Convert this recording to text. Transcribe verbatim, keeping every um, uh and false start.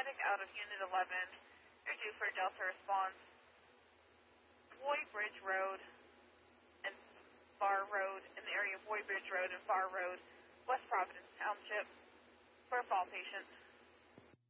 paramedic out of Unit eleven. You're due for a Delta response. Boy Bridge Road and Bar Road, in the area of Boy Bridge Road and Bar Road, West Providence Township, for a fall patient.